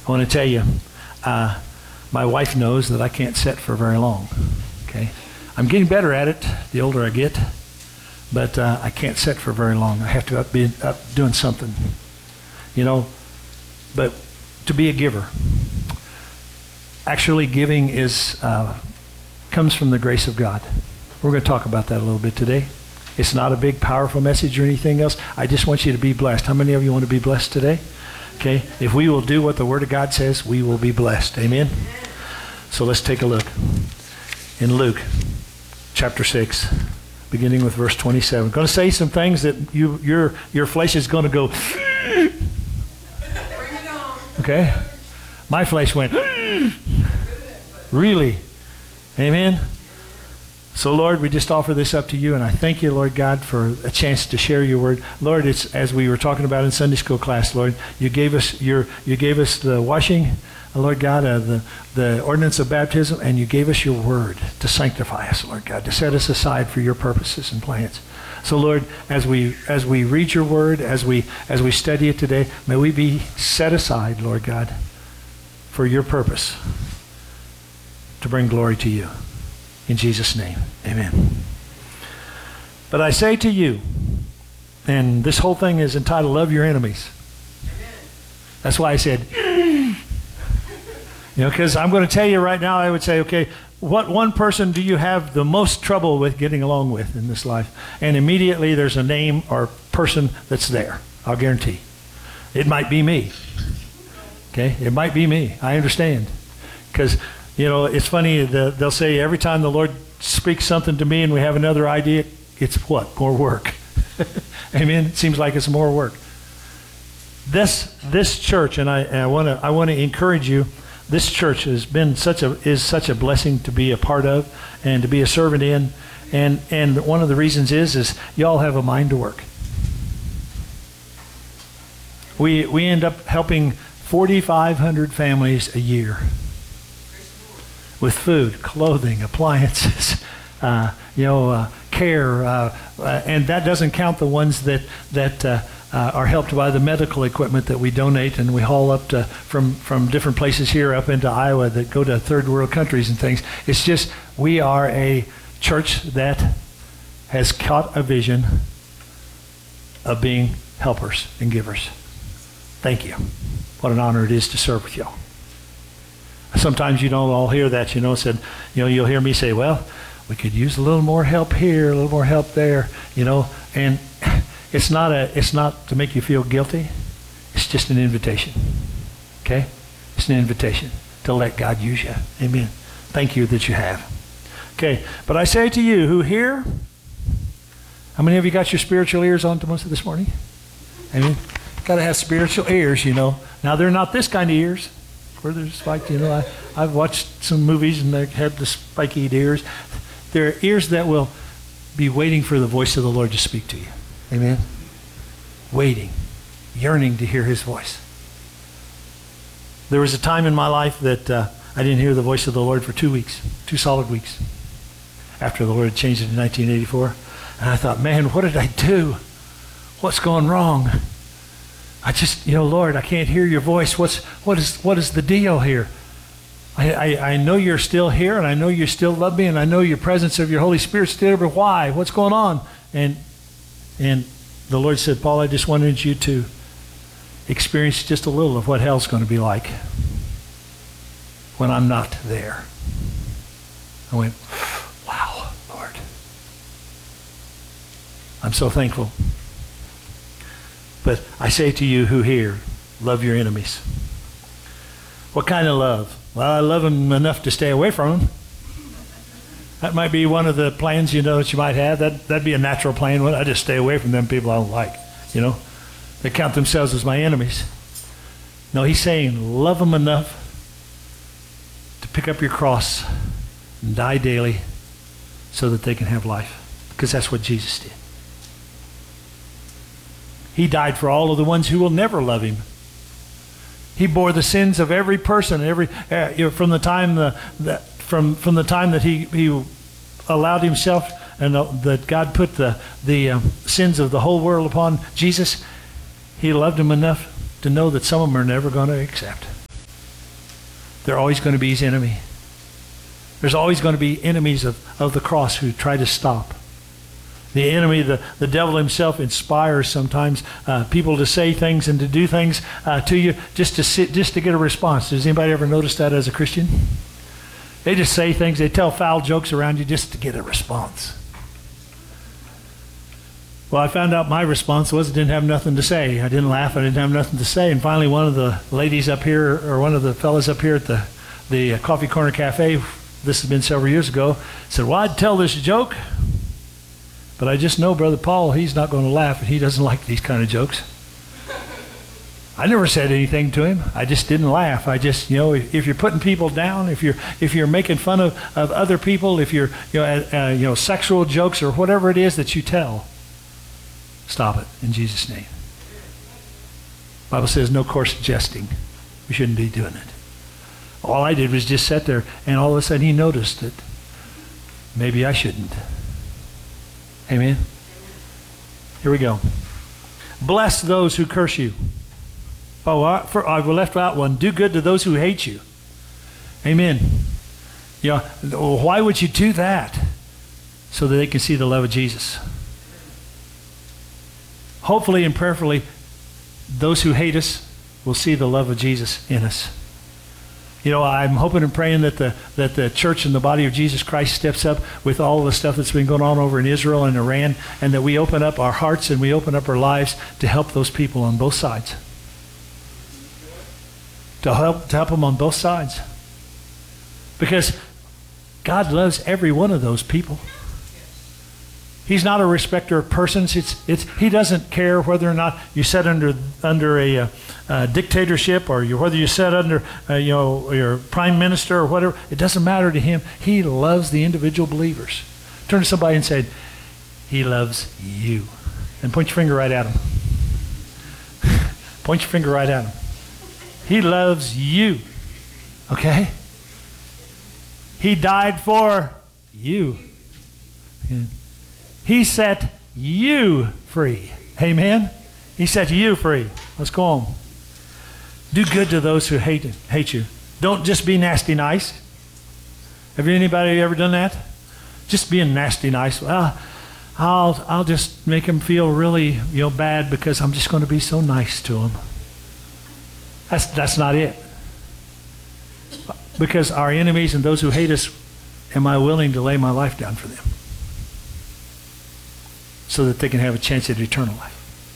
I want to tell you, my wife knows that I can't sit for very long. Okay, I'm getting better at it the older I get, but I can't sit for very long. I have to be up doing something, you know. But to be a giver, actually giving is comes from the grace of God. We're going to talk about that a little bit today. It's not a big, powerful message or anything else. I just want you to be blessed. How many of you want to be blessed today? Okay, if we will do what the Word of God says, we will be blessed. Amen? So let's take a look. In Luke chapter 6, beginning with verse 27. I'm going to say some things that your flesh is going to go, okay? My flesh went, really? Amen? So, Lord, we just offer this up to you, and I thank you, Lord God, for a chance to share your word. Lord, it's as we were talking about in Sunday school class, Lord, you gave us the washing, Lord God, the ordinance of baptism, and you gave us your word to sanctify us, Lord God, to set us aside for your purposes and plans. So, Lord, as we read your word, as we study it today, may we be set aside, Lord God, for your purpose to bring glory to you. In Jesus' name, amen. But I say to you, and this whole thing is entitled, Love Your Enemies. That's why I said, because I'm going to tell you right now, I would say, okay, what one person do you have the most trouble with getting along with in this life? And immediately there's a name or person that's there. I'll guarantee. It might be me. Okay? It might be me. I understand. Because it's funny, they'll say every time the Lord speaks something to me and we have another idea, it's what? More work. Amen? It seems like it's more work. This church, and I want to encourage you, this church has been such a blessing to be a part of and to be a servant in. And one of the reasons is y'all have a mind to work. We end up helping 4,500 families a year with food, clothing, appliances, care, and that doesn't count the ones that are helped by the medical equipment that we donate and we haul up from different places here up into Iowa that go to third world countries and things. It's just we are a church that has caught a vision of being helpers and givers. Thank you. What an honor it is to serve with y'all. Sometimes you don't all hear that, you'll hear me say, well, we could use a little more help here, a little more help there, and it's not to make you feel guilty. It's just an invitation. Okay? It's an invitation to let God use you. Amen. Thank you that you have. Okay, but I say to you who hear, how many of you got your spiritual ears on to most of this morning? Amen. Got to have spiritual ears, Now they're not this kind of ears. Where they're spiked, I've watched some movies and they have the spiky ears. They're ears that will be waiting for the voice of the Lord to speak to you. Amen? Waiting, yearning to hear his voice. There was a time in my life that I didn't hear the voice of the Lord for 2 solid weeks, after the Lord changed it in 1984. And I thought, man, what did I do? What's going wrong? I just, Lord, I can't hear your voice. What is the deal here? I know you're still here, and I know you still love me, and I know your presence of your Holy Spirit still here, but why? What's going on? And the Lord said, Paul, I just wanted you to experience just a little of what hell's going to be like when I'm not there. I went, wow, Lord. I'm so thankful. But I say to you who hear, love your enemies. What kind of love? Well, I love them enough to stay away from them. That might be one of the plans, that you might have. That'd be a natural plan. Well, I just stay away from them people I don't like, They count themselves as my enemies. No, he's saying love them enough to pick up your cross and die daily so that they can have life. Because that's what Jesus did. He died for all of the ones who will never love him. He bore the sins of every person, from the time that he allowed himself, and that God put the sins of the whole world upon Jesus. He loved them enough to know that some of them are never going to accept. they're always going to be his enemy. There's always going to be enemies of the cross who try to stop. The enemy, the devil himself, inspires sometimes people to say things and to do things to you just to get a response. Does anybody ever notice that as a Christian? They just say things, they tell foul jokes around you just to get a response. Well, I found out my response was I didn't have nothing to say. I didn't laugh, I didn't have nothing to say. And finally one of the ladies up here, or one of the fellas up here at the Coffee Corner Cafe, this has been several years ago, said, well, I'd tell this joke, but I just know Brother Paul, he's not going to laugh, and he doesn't like these kind of jokes. I never said anything to him. I just didn't laugh. I just, if you're putting people down, if you're making fun of other people, if you're, sexual jokes or whatever it is that you tell, stop it in Jesus' name. The Bible says no coarse jesting. We shouldn't be doing it. All I did was just sit there, and all of a sudden he noticed that maybe I shouldn't. Amen? Here we go. Bless those who curse you. Oh, I left out one. Do good to those who hate you. Amen. Why would you do that? So that they can see the love of Jesus. Hopefully and prayerfully, those who hate us will see the love of Jesus in us. I'm hoping and praying that the church and the body of Jesus Christ steps up with all of the stuff that's been going on over in Israel and Iran, and that we open up our hearts and we open up our lives to help those people on both sides. To help them on both sides. Because God loves every one of those people. He's not a respecter of persons. He doesn't care whether or not you sit under a dictatorship, or whether you sit under your prime minister or whatever. It doesn't matter to him. He loves the individual believers. Turn to somebody and say, he loves you. And point your finger right at him. Point your finger right at him. He loves you. Okay? He died for you. Yeah. He set you free. Amen? He set you free. Let's go on. Do good to those who hate you. Don't just be nasty nice. Have anybody ever done that? Just being nasty nice. Well, I'll just make them feel really bad because I'm just going to be so nice to them. That's not it. Because our enemies and those who hate us, am I willing to lay my life down for them? So that they can have a chance at eternal life.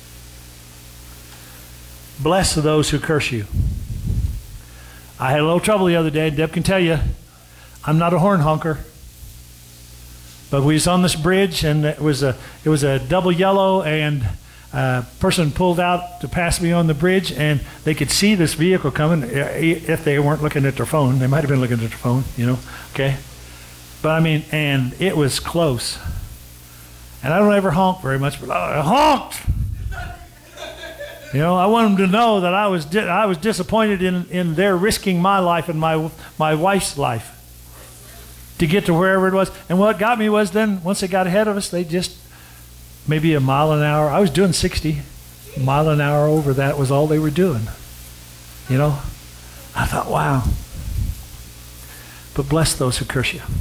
Bless those who curse you. I had a little trouble the other day. Deb can tell you, I'm not a horn honker. But we was on this bridge, and it was a double yellow, and a person pulled out to pass me on the bridge, and they could see this vehicle coming. If they weren't looking at their phone, they might have been looking at their phone, okay? But and it was close. And I don't ever honk very much, but I honked. I want them to know that I was disappointed in their risking my life and my wife's life to get to wherever it was. And what got me was then, once they got ahead of us, they just, maybe a mile an hour. I was doing 60. A mile an hour over that was all they were doing. I thought, wow. But bless those who curse you.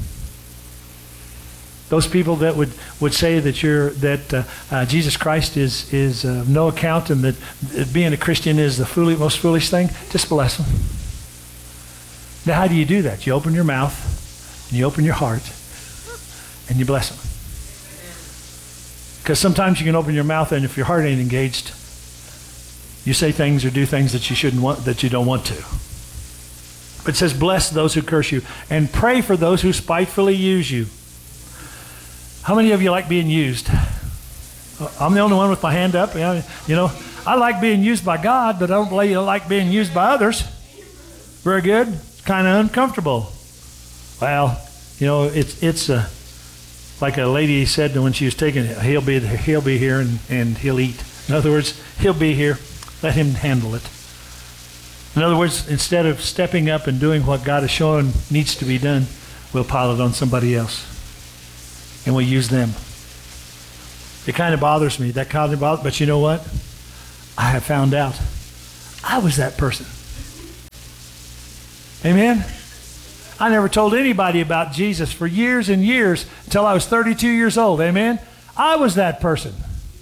Those people that would say that Jesus Christ is of no account, and that being a Christian is the most foolish thing, just bless them. Now, how do you do that? You open your mouth, and you open your heart, and you bless them. Because sometimes you can open your mouth, and if your heart ain't engaged, you say things or do things that you don't want to. But it says, bless those who curse you, and pray for those who spitefully use you. How many of you like being used? I'm the only one with my hand up. I like being used by God, but I don't like being used by others. Very good. It's kind of uncomfortable. Well, it's like a lady said when she was taking it, he'll be here and he'll eat. In other words, he'll be here. Let him handle it. In other words, instead of stepping up and doing what God is showing needs to be done, we'll pile it on somebody else. And we'll use them. It kind of bothers me. But you know what? I have found out I was that person. Amen? I never told anybody about Jesus for years and years until I was 32 years old. Amen? I was that person.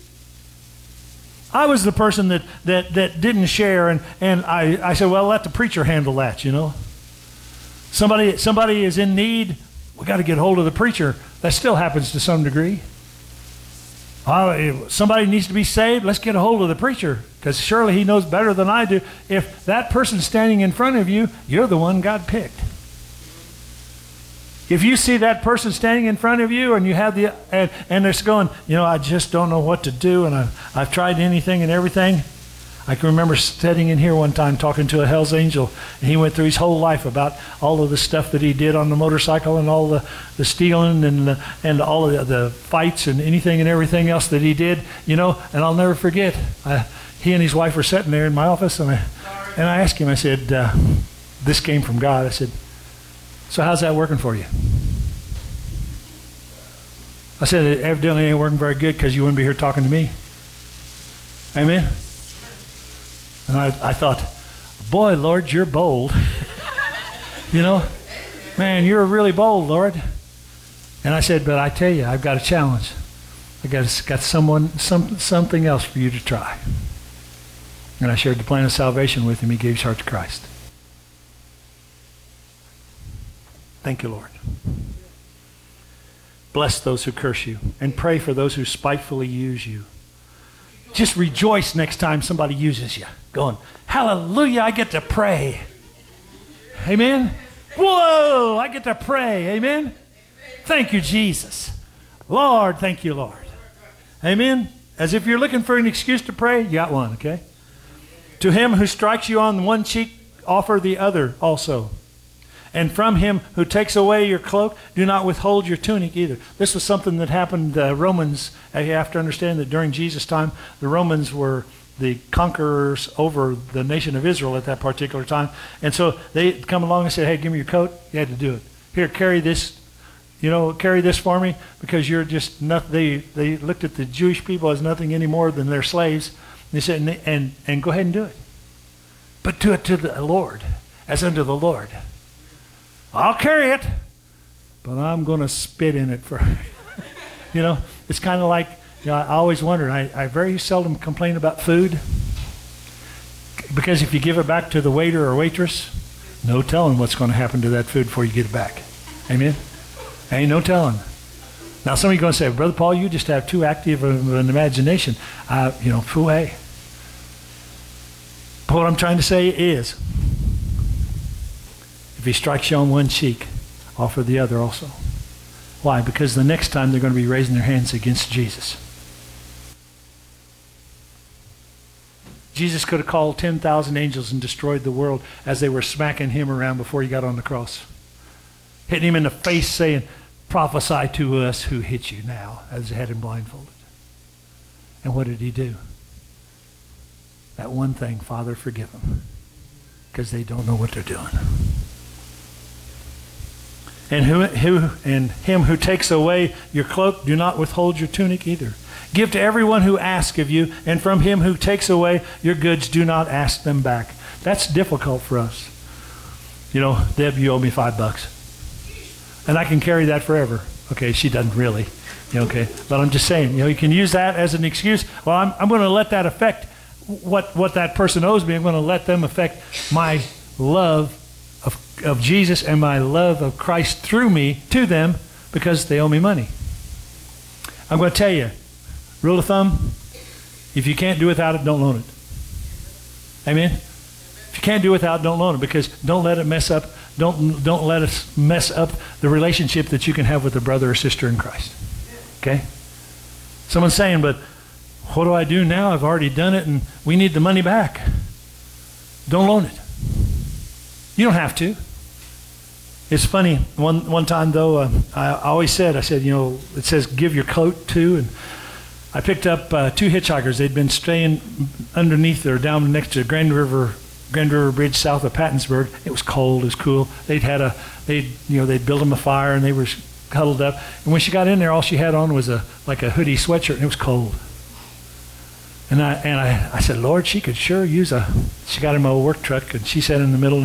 I was the person that didn't share, and I said, well, let the preacher handle that, you know. Somebody is in need, we got to get hold of the preacher. That still happens to some degree. Somebody needs to be saved, let's get a hold of the preacher, because surely he knows better than I do. If that person's standing in front of you, you're the one God picked. If you see that person standing in front of you and you have and they're going, you know, I just don't know what to do, and I've tried anything and everything. I can remember sitting in here one time talking to a Hell's Angel, and he went through his whole life about all of the stuff that he did on the motorcycle and all the stealing and all of the fights and anything and everything else that he did, you know. And I'll never forget, he and his wife were sitting there in my office, and I asked him, I said, this came from God. I said, so how's that working for you? I said, it evidently ain't working very good because you wouldn't be here talking to me. Amen? And I thought, boy, Lord, you're bold. You know? Man, you're really bold, Lord. And I said, but I tell you, I've got a challenge. I got something else for you to try. And I shared the plan of salvation with him. He gave his heart to Christ. Thank you, Lord. Bless those who curse you, and pray for those who spitefully use you. Just rejoice next time somebody uses you. Going, hallelujah, I get to pray. Amen? Whoa, I get to pray. Amen? Thank you, Jesus. Lord, thank you, Lord. Amen? As if you're looking for an excuse to pray, you got one, okay? To him who strikes you on one cheek, offer the other also. And from him who takes away your cloak, do not withhold your tunic either. This was something that happened, Romans, you have to understand that during Jesus' time, the Romans were the conquerors over the nation of Israel at that particular time. And so they come along and said, hey, give me your coat. You had to do it. Here, carry this, carry this for me, because you're just not, they looked at the Jewish people as nothing any more than their slaves. They said, and go ahead and do it. But do it to the Lord, as unto the Lord. I'll carry it, but I'm going to spit in it for, it's kind of like, I always wondered, I very seldom complain about food, because if you give it back to the waiter or waitress, no telling what's going to happen to that food before you get it back. Amen? Ain't no telling. Now some of you are going to say, Brother Paul, you just have too active of an imagination. Foo-hey. But what I'm trying to say is, if he strikes you on one cheek, offer the other also. Why? Because the next time they're going to be raising their hands against Jesus. Jesus could have called 10,000 angels and destroyed the world as they were smacking him around before he got on the cross. Hitting him in the face saying, prophesy to us who hit you now, as they had him blindfolded. And what did he do? That one thing, Father, forgive them, because they don't know what they're doing. And him who takes away your cloak, do not withhold your tunic either. Give to everyone who asks of you, and from him who takes away your goods, do not ask them back. That's difficult for us. Deb, you owe me $5. And I can carry that forever. Okay, she doesn't really. Okay, but I'm just saying, you can use that as an excuse. Well, I'm going to let that affect what that person owes me. I'm going to let them affect my love of Jesus and my love of Christ through me to them, because they owe me money. I'm going to tell you, rule of thumb, if you can't do without it, don't loan it. Amen? If you can't do without it, don't loan it, because don't let it mess up. Don't let us mess up the relationship that you can have with a brother or sister in Christ. Okay? Someone's saying, but what do I do now? I've already done it and we need the money back. Don't loan it. You don't have to. It's funny, one time though, I always said, I said, it says give your coat to, and I picked up two hitchhikers. They'd been staying underneath or down next to Grand River Bridge south of Pattonsburg. It was cold, it was cool. They'd built them a fire and they were huddled up. And when she got in there, all she had on was like a hoodie sweatshirt, and it was cold. And I said, Lord, she could sure use she got in my work truck, and she sat in the middle